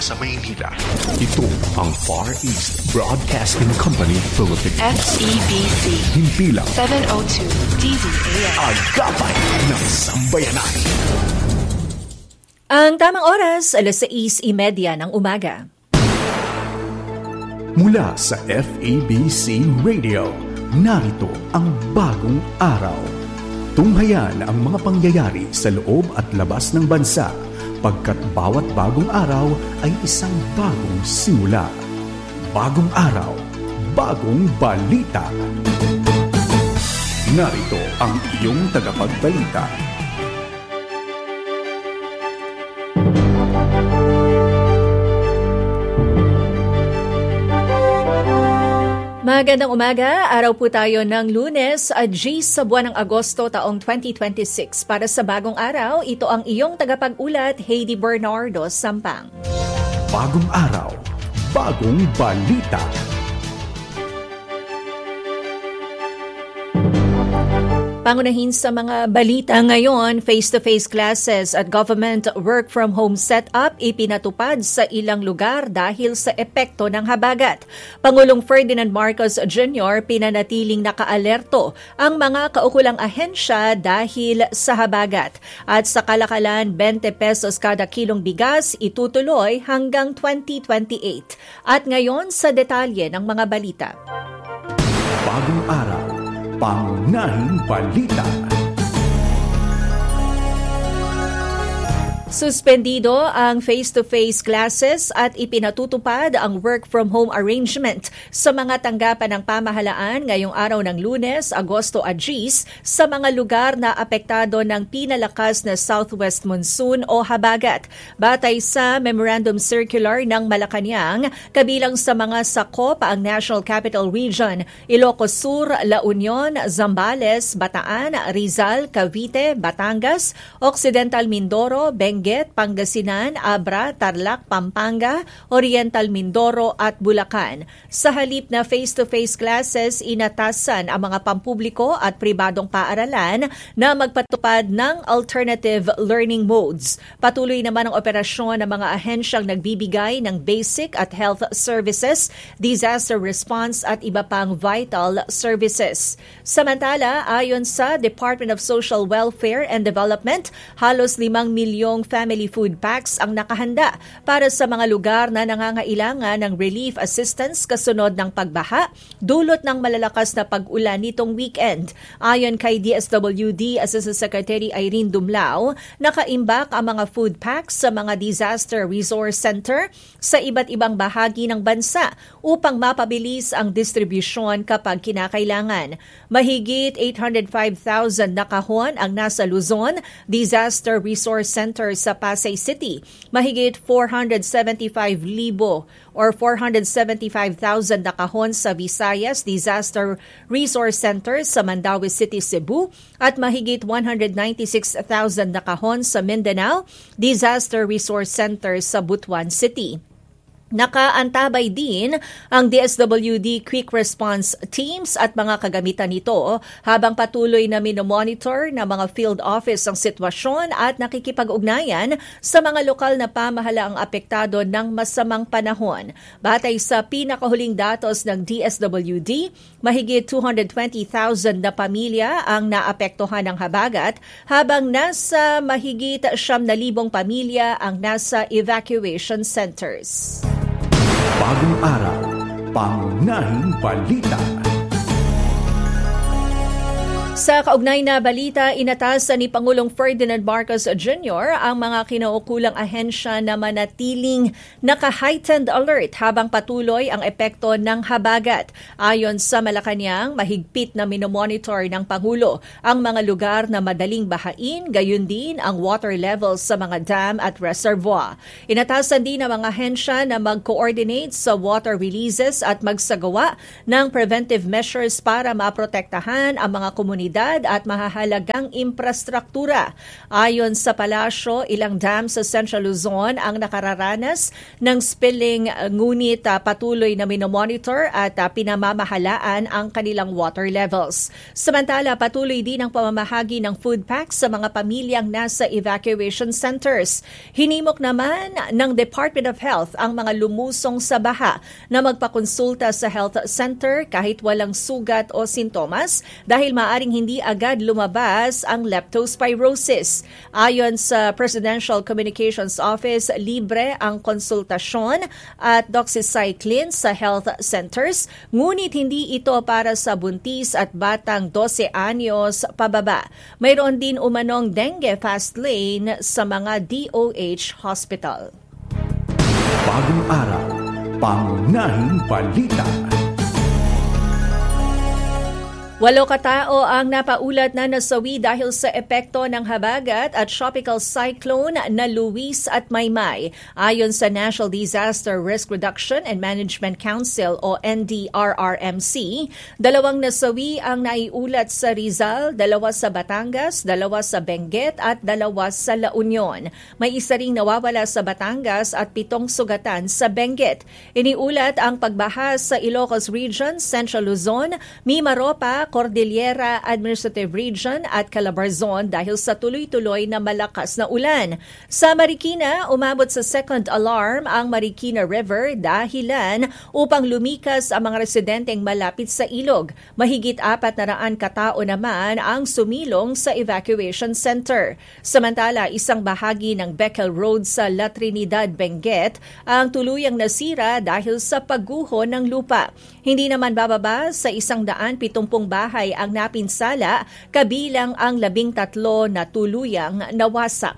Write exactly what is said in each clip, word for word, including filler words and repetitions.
sa Maynila. Ito ang Far East Broadcasting Company Philippines. F E B C. Himpilang seven oh two D Z A M. Agapay ng Sambayanan. Ang tamang oras, alas sais imedya ng umaga. Mula sa F E B C Radio, narito ang bagong araw. Tunghayan ang mga pangyayari sa loob at labas ng bansa, pagkat bawat bagong araw ay isang bagong simula. Bagong araw, bagong balita. Narito ang iyong tagapagbalita. Magandang umaga, araw po tayo ng Lunes, G sa buwan ng Agosto taong twenty twenty-six. Para sa bagong araw, ito ang iyong tagapag-ulat, Heidi Bernardo Sampang. Bagong araw, bagong balita. Pangunahin sa mga balita ngayon, face-to-face classes at government work-from-home setup ipinatupad sa ilang lugar dahil sa epekto ng habagat. Pangulong Ferdinand Marcos Junior pinanatiling nakaalerto ang mga kaukulang ahensya dahil sa habagat. At sa kalakalan, twenty pesos kada kilong bigas itutuloy hanggang twenty twenty-eight. At ngayon sa detalye ng mga balita. Bagong araw, pangunahing balita. Suspendido ang face-to-face classes at ipinatutupad ang work-from-home arrangement sa mga tanggapan ng pamahalaan ngayong araw ng Lunes, Agosto at Gis sa mga lugar na apektado ng pinalakas na southwest monsoon o habagat. Batay sa Memorandum Circular ng Malacanang, kabilang sa mga sakop ang National Capital Region, Ilocos Sur, La Union, Zambales, Bataan, Rizal, Cavite, Batangas, Occidental Mindoro, Benguet, Pangasinan, Abra, Tarlac, Pampanga, Oriental Mindoro at Bulacan. Sa halip na face-to-face classes, inatasan ang mga pampubliko at pribadong paaralan na magpatupad ng alternative learning modes. Patuloy naman ang operasyon ng mga ahensyang nagbibigay ng basic at health services, disaster response at iba pang vital services. Samantala, ayon sa Department of Social Welfare and Development, halos limang milyong family food packs ang nakahanda para sa mga lugar na nangangailangan ng relief assistance kasunod ng pagbaha dulot ng malalakas na pag-ulan nitong weekend. Ayon kay D S W D Assistant Secretary Irene Dumlao, nakaimbak ang mga food packs sa mga disaster resource center sa iba't ibang bahagi ng bansa upang mapabilis ang distribusyon kapag kinakailangan. Mahigit eight hundred five thousand na kahon ang nasa Luzon Disaster Resource Center sa Pasay City. Mahigit four hundred seventy-five thousand or four hundred seventy-five thousand na kahon sa Visayas Disaster Resource Center sa Mandaue City, Cebu at mahigit one hundred ninety-six thousand na kahon sa Mindanao Disaster Resource Center sa Butuan City. Nakaantabay din ang D S W D Quick Response Teams at mga kagamitan nito habang patuloy na minomonitor ng mga field office ang sitwasyon at nakikipag-ugnayan sa mga lokal na pamahalaang apektado ng masamang panahon. Batay sa pinakahuling datos ng D S W D, mahigit two hundred twenty thousand na pamilya ang naapektuhan ng habagat habang nasa mahigit siyam na libong pamilya ang nasa evacuation centers. Bagong araw, pangunahing balita. Sa kaugnay na balita, inatasan ni Pangulong Ferdinand Marcos Junior ang mga kinaukulang ahensya na manatiling naka-heightened alert habang patuloy ang epekto ng habagat. Ayon sa Malacanang, mahigpit na minomonitor ng Pangulo ang mga lugar na madaling bahain, gayon din ang water levels sa mga dam at reservoir. Inatasan din ang mga ahensya na mag-coordinate sa water releases at magsagawa ng preventive measures para maprotektahan ang mga komunidad kalidad at mahahalagang infrastruktura. Ayon sa palasyo, ilang dams sa Central Luzon ang nakararanas ng spilling, ngunit uh, patuloy na minomonitor at uh, pinamamahalaan ang kanilang water levels. Samantala, patuloy din ang pamamahagi ng food packs sa mga pamilyang nasa evacuation centers. Hinimok naman ng Department of Health ang mga lumusong sa baha na magpakonsulta sa health center kahit walang sugat o sintomas dahil maaring hindi agad lumabas ang leptospirosis. Ayon sa Presidential Communications Office, libre ang konsultasyon at doxycycline sa health centers, ngunit hindi ito para sa buntis at batang twelve anyos pababa. Mayroon din umanong dengue fast lane sa mga D O H hospital. Bagong araw, pangunahing balita. Walo katao ang napaulat na nasawi dahil sa epekto ng habagat at tropical cyclone na Luis at Maymay. Ayon sa National Disaster Risk Reduction and Management Council o N D R R M C, dalawang nasawi ang naiulat sa Rizal, dalawa sa Batangas, dalawa sa Benguet at dalawa sa La Union. May isa ring nawawala sa Batangas at pitong sugatan sa Benguet. Iniulat ang pagbaha sa Ilocos Region, Central Luzon, Mimaropa, Cordillera Administrative Region at Calabarzon dahil sa tuloy-tuloy na malakas na ulan. Sa Marikina, umabot sa second alarm ang Marikina River dahilan upang lumikas ang mga residenteng malapit sa ilog. Mahigit apat na raan katao naman ang sumilong sa evacuation center. Samantala, isang bahagi ng Beckel Road sa La Trinidad, Benguet ang tuluyang nasira dahil sa pagguho ng lupa. Hindi naman bababa sa isang daan pitumpung bahay ang napinsala, kabilang ang labing tatlo na tuluyang nawasak.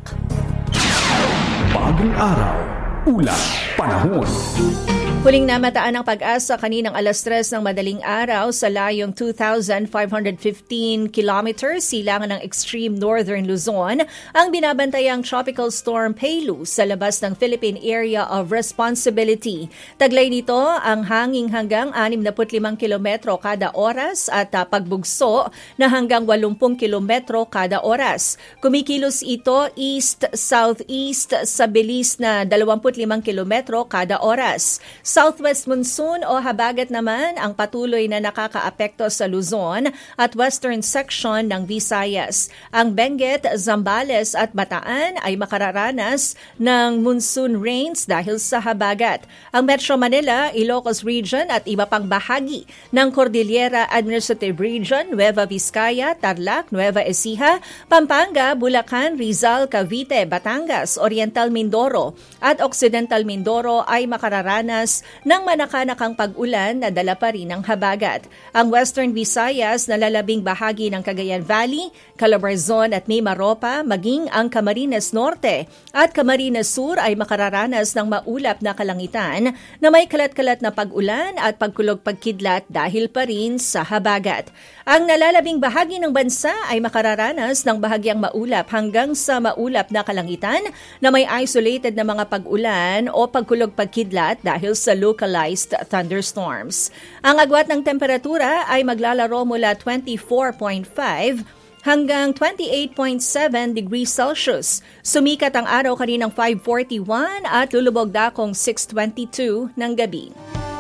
Bagong araw, ulat panahon. Huling namataan ng Pag-asa kaninang alas tres ng madaling araw sa layong two thousand five hundred fifteen kilometers silangan ng extreme northern Luzon ang binabantayang Tropical Storm Pelu sa labas ng Philippine Area of Responsibility. Taglay nito ang hangin hanggang sixty-five kilometro kada oras at uh, pagbugso na hanggang eighty kilometro kada oras. Kumikilos ito east-southeast sa bilis na twenty-five kilometro kada oras. Southwest monsoon o habagat naman ang patuloy na nakakaapekto sa Luzon at western section ng Visayas. Ang Benguet, Zambales at Bataan ay makararanas ng monsoon rains dahil sa habagat. Ang Metro Manila, Ilocos Region at iba pang bahagi ng Cordillera Administrative Region, Nueva Vizcaya, Tarlac, Nueva Ecija, Pampanga, Bulacan, Rizal, Cavite, Batangas, Oriental Mindoro at Occidental Mindoro ay makararanas ng manakanakang pag-ulan na dala pa rin ng habagat. Ang Western Visayas na lalabing bahagi ng Cagayan Valley, Calabarzon at Mimaropa, maging ang Camarines Norte at Camarines Sur ay makararanas ng maulap na kalangitan na may kalat-kalat na pag-ulan at pagkulog-pagkidlat dahil pa rin sa habagat. Ang nalalabing bahagi ng bansa ay makararanas ng bahagyang maulap hanggang sa maulap na kalangitan na may isolated na mga pag-ulan o pagkulog-pagkidlat dahil sa localized thunderstorms. Ang agwat ng temperatura ay maglalaro mula twenty-four point five hanggang twenty-eight point seven degrees Celsius. Sumikat ang araw kaninang five forty-one at lulubog dakong six twenty-two ng gabi.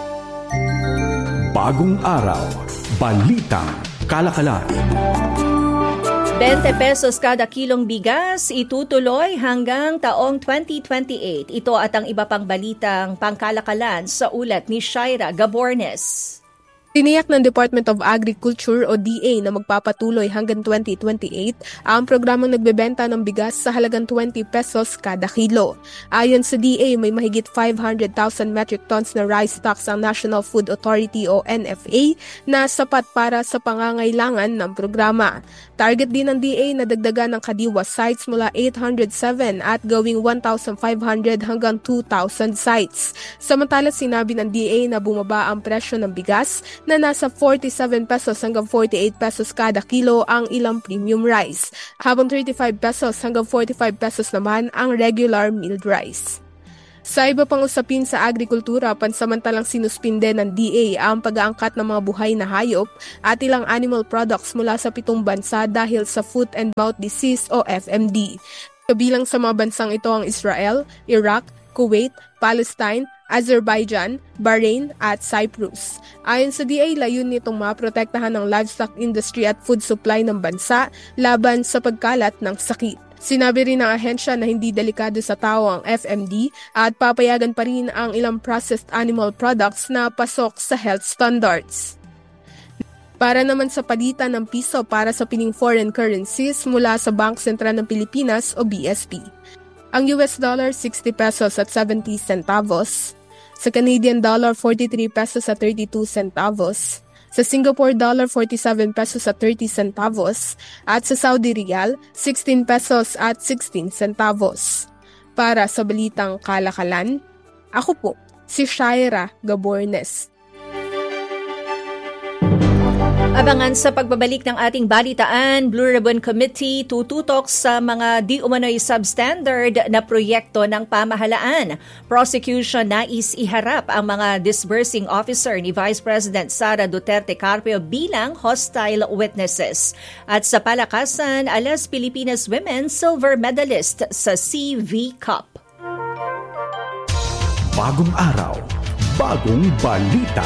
Bagong araw, balitang kalakalan. twenty pesos kada kilong bigas itutuloy hanggang taong twenty twenty-eight. Ito at ang iba pang balitang pangkalakalan sa ulat ni Shaira Gabornes. Tiniyak ng Department of Agriculture o D A na magpapatuloy hanggang twenty twenty-eight ang programang nagbebenta ng bigas sa halagang twenty pesos kada kilo. Ayon sa D A, may mahigit five hundred thousand metric tons na rice stocks ang National Food Authority o N F A na sapat para sa pangangailangan ng programa. Target din ng D A na dagdagan ng kadiwa sites mula eight hundred seven at gawing one thousand five hundred hanggang two thousand sites. Samantala, sinabi ng D A na bumaba ang presyo ng bigas na nasa forty-seven pesos hanggang forty-eight pesos kada kilo ang ilang premium rice, habang thirty-five pesos hanggang forty-five pesos naman ang regular milled rice. Sa iba pang usapin sa agrikultura, pansamantalang sinuspinde ng D A ang pag-aangkat ng mga buhay na hayop at ilang animal products mula sa pitong bansa dahil sa foot and mouth disease o F M D. Kabilang sa mga bansang ito ang Israel, Iraq, Kuwait, Palestine, Azerbaijan, Bahrain at Cyprus. Ayon sa D A, layunin nitong maprotektahan ng livestock industry at food supply ng bansa laban sa pagkalat ng sakit. Sinabi rin ng ahensya na hindi delikado sa tao ang F M D at papayagan pa rin ang ilang processed animal products na pasok sa health standards. Para naman sa palitan ng piso para sa piling foreign currencies mula sa Bangko Sentral ng Pilipinas o B S P. Ang U S dollar sixty pesos at seventy centavos, sa Canadian dollar forty-three pesos at thirty-two centavos, sa Singapore dollar forty-seven pesos at thirty centavos, at sa Saudi Riyal sixteen pesos at sixteen centavos. Para sa Balitang Kalakalan, ako po si Shaira Gabornes. Abangan sa pagbabalik ng ating balitaan, Blue Ribbon Committee tututok sa mga di umano'y substandard na proyekto ng pamahalaan. Prosecution nais iharap ang mga disbursing officer ni Vice President Sara Duterte Carpio bilang hostile witnesses. At sa palakasan, alas Pilipinas women silver medalist sa C V Cup. Bagong araw, bagong balita.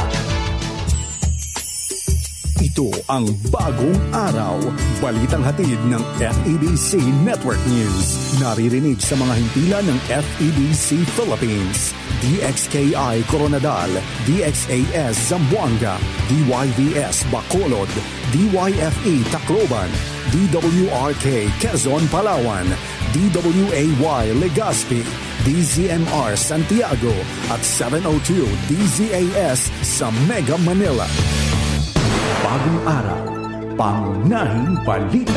Ito ang Bagong Araw, balitang hatid ng F E B C Network News. Naririnig sa mga himpilan ng F E B C Philippines, D X K I Coronadal, D X A S Zamboanga, D Y V S Bacolod, D Y F E Tacloban, D W R K Quezon Palawan, D W A Y Legazpi, D Z M R Santiago at seven oh two D Z A S sa Mega Manila. Bagong araw, pangunahing balita.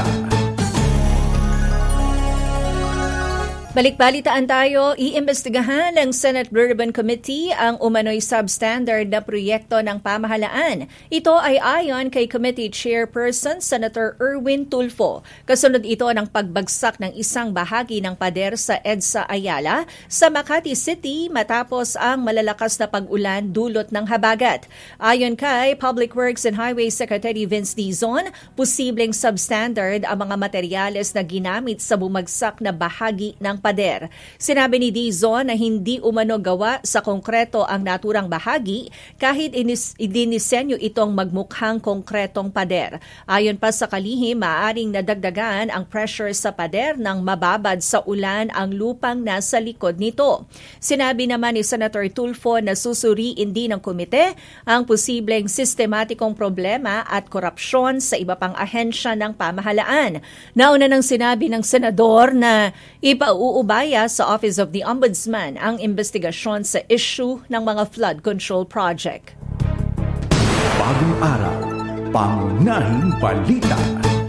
Balik-balitaan tayo, iimbestigahan ng Senate Blue Ribbon Committee ang umano'y substandard na proyekto ng pamahalaan. Ito ay ayon kay Committee Chairperson Senator Erwin Tulfo. Kasunod ito ng pagbagsak ng isang bahagi ng pader sa EDSA Ayala sa Makati City matapos ang malalakas na pag-ulan dulot ng habagat. Ayon kay Public Works and Highways Secretary Vince Dizon, posibleng substandard ang mga materyales na ginamit sa bumagsak na bahagi ng pader. Sinabi ni Dizon na hindi umano gawa sa konkreto ang naturang bahagi kahit inis, idinisenyo itong magmukhang konkretong pader. Ayon pa sa kalihim, maaaring nadagdagan ang pressure sa pader nang mababad sa ulan ang lupang nasa likod nito. Sinabi naman ni Senator Tulfo na susuriin din ng komite ang posibleng sistematikong problema at korupsyon sa iba pang ahensya ng pamahalaan. Nauna nang sinabi ng senador na ipau ubaya sa Office of the Ombudsman ang investigasyon sa issue ng mga flood control project. Bagong araw, pangunahing balita.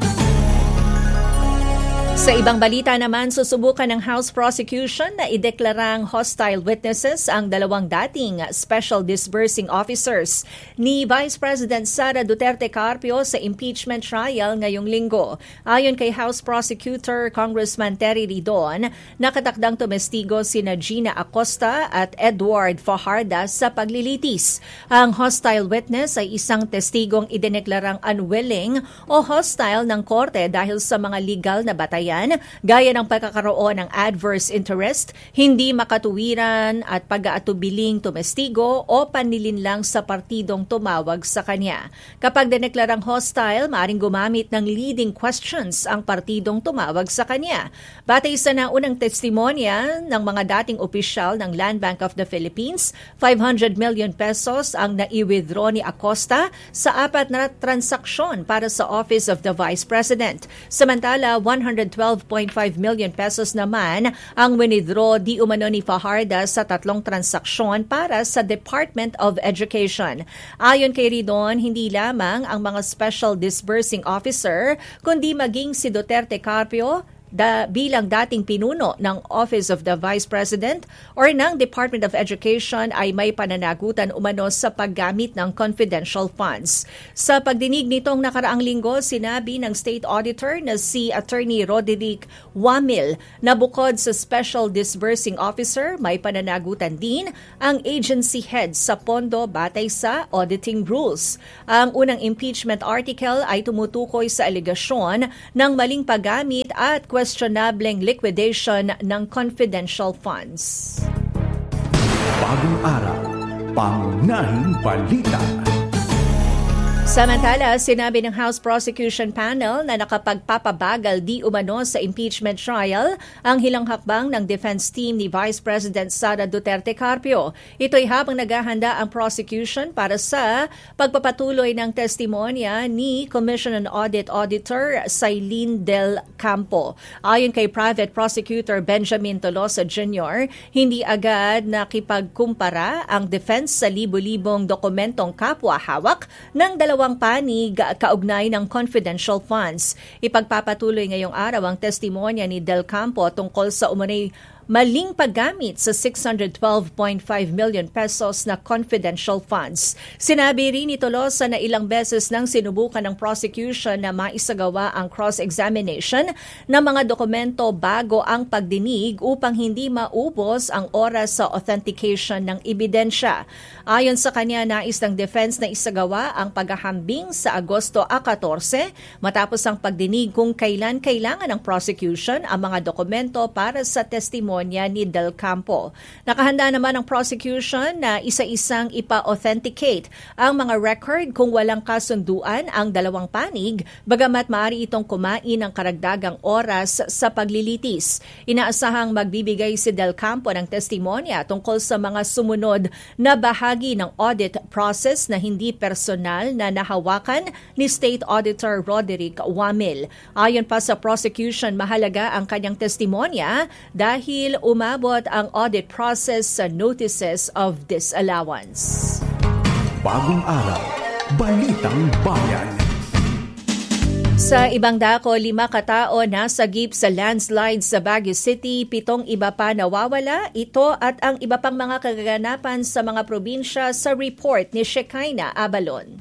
Sa ibang balita naman, susubukan ng House Prosecution na ideklarang hostile witnesses ang dalawang dating special disbursing officers ni Vice President Sara Duterte Carpio sa impeachment trial ngayong linggo. Ayon kay House Prosecutor Congressman Terry Ridon, nakatakdang tumestigo sina Gina Acosta at Edward Fajarda sa paglilitis. Ang hostile witness ay isang testigong idineklarang unwilling o hostile ng korte dahil sa mga legal na batayan gaya ng pagkakaroon ng adverse interest, hindi makatuwiran at pag-aatubiling tumestigo o panlilinlang sa partidong tumawag sa kanya. Kapag dineklarang hostile, maaaring gumamit ng leading questions ang partidong tumawag sa kanya. Batay sa naunang testimonya ng mga dating opisyal ng Land Bank of the Philippines, five hundred million pesos ang nai-withdraw ni Acosta sa apat na transaksyon para sa Office of the Vice President. Samantala, one hundred twelve point five million pesos naman ang winidraw di umano ni Fajarda sa tatlong transaksyon para sa Department of Education. Ayon kay Ridon, hindi lamang ang mga special disbursing officer kundi maging si Duterte Carpio da, bilang dating pinuno ng Office of the Vice President or ng Department of Education ay may pananagutan umano sa paggamit ng confidential funds. Sa pagdinig nitong nakaraang linggo, sinabi ng State Auditor na si Attorney Roderick Wamil na bukod sa Special Disbursing Officer, may pananagutan din ang agency head sa pondo batay sa auditing rules. Ang unang impeachment article ay tumutukoy sa alegasyon ng maling paggamit at questionableng liquidation ng confidential funds. Bagong araw, pangunahing balita. Samantala, sinabi ng House Prosecution Panel na nakapagpapabagal di umano sa impeachment trial ang hilang hakbang ng defense team ni Vice President Sara Duterte Carpio. Ito'y habang naghahanda ang prosecution para sa pagpapatuloy ng testimonya ni Commission on Audit Auditor Sailin Del Campo. Ayon kay Private Prosecutor Benjamin Tolosa Junior, hindi agad nakipagkumpara ang defense sa libo-libong dokumentong kapwa-hawak ng dalawang panig kaugnay ng confidential funds. Ipagpapatuloy ngayong araw ang testimonya ni Del Campo tungkol sa umunay maling paggamit sa six hundred twelve point five million pesos na confidential funds. Sinabi rin ni Tolosa na ilang beses nang sinubukan ng prosecution na maisagawa ang cross-examination ng mga dokumento bago ang pagdinig upang hindi maubos ang oras sa authentication ng ebidensya. Ayon sa kanya, nais ng defense na isagawa ang paghahambing sa Agosto fourteen matapos ang pagdinig kung kailan kailangan ng prosecution ang mga dokumento para sa testimonya ni Del Campo. Nakahanda naman ang prosecution na isa-isang ipa-authenticate ang mga record kung walang kasunduan ang dalawang panig, bagamat maaari itong kumain ng karagdagang oras sa paglilitis. Inaasahang magbibigay si Del Campo ng testimonya tungkol sa mga sumunod na bahagi ng audit process na hindi personal na nahawakan ni State Auditor Roderick Wamil. Ayon pa sa prosecution, mahalaga ang kanyang testimonya dahil umabot ang audit process sa notices of disallowance. Bagong araw, Balitang Bayan. Sa ibang dako, lima katao nasagip sa landslide sa Baguio City, pitong iba pa nawawala. Ito at ang iba pang mga kaganapan sa mga probinsya sa report ni Shekinah Abalon.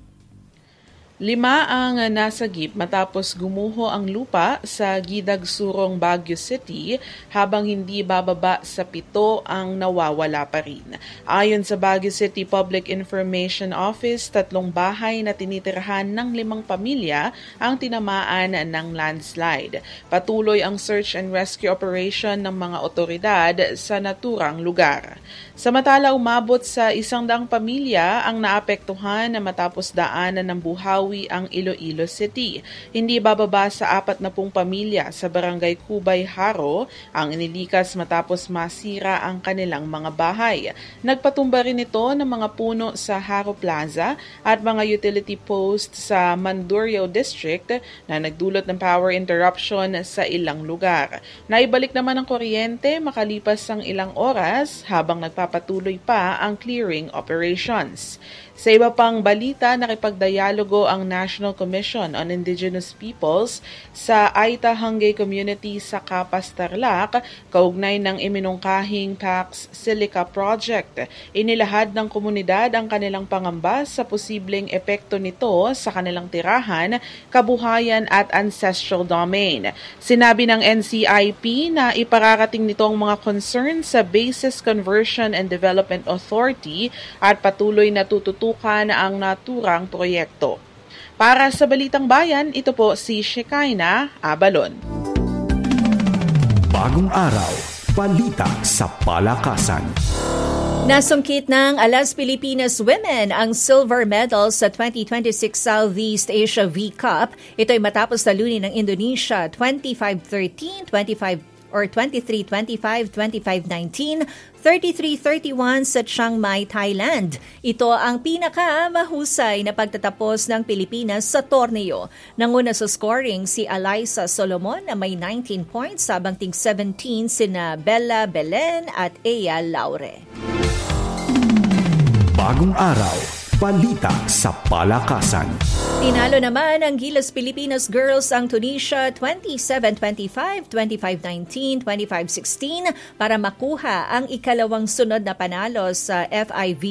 Lima ang nasagip matapos gumuho ang lupa sa Gidagsurong, Baguio City habang hindi bababa sa pito ang nawawala pa rin. Ayon sa Baguio City Public Information Office, tatlong bahay na tinitirahan ng limang pamilya ang tinamaan ng landslide. Patuloy ang search and rescue operation ng mga otoridad sa naturang lugar. Samantala, umabot sa isang daang pamilya ang naapektuhan na matapos daanan ng buhawi ang Iloilo City. Hindi bababa sa apat na pung pamilya sa Barangay Cubay, Haro ang inilikas matapos masira ang kanilang mga bahay. Nagpatumba rin ito ng mga puno sa Haro Plaza at mga utility post sa Mandurrio District na nagdulot ng power interruption sa ilang lugar. Naibalik naman ang kuryente makalipas ang ilang oras habang nagpapatuloy pa ang clearing operations. Sa iba pang balita, nakipagdialogo ang National Commission on Indigenous Peoples sa Aita Hangay Community sa Capas, Tarlac, kaugnay ng iminungkahing Pax Silica Project. Inilahad ng komunidad ang kanilang pangamba sa posibleng epekto nito sa kanilang tirahan, kabuhayan at ancestral domain. Sinabi ng N C I P na ipararating nito ang mga concerns sa Bases Conversion and Development Authority at patuloy na tututukan ang naturang proyekto. Para sa Balitang Bayan, ito po si Shekinah Abalon. Bagong araw, balita sa palakasan. Nasungkit ng Alas Pilipinas Women ang silver medal sa twenty twenty-six Southeast Asia V Cup. Ito'y matapos talunin ng Indonesia twenty-five thirteen, twenty-five or twenty-three twenty-five, twenty-five nineteen, thirty-three thirty-one sa Chiang Mai, Thailand. Ito ang pinakamahusay na pagtatapos ng Pilipinas sa torneo. Nanguna sa scoring si Alyssa Solomon na may nineteen points, sabang tig seventeen sina Bella Belen at Ea Laure. Bagong araw, balita sa palakasan. Tinalo naman ang Gilas Pilipinas Girls ang Tunisia twenty-seven twenty-five, twenty-five nineteen, twenty-five sixteen para makuha ang ikalawang sunod na panalo sa F I V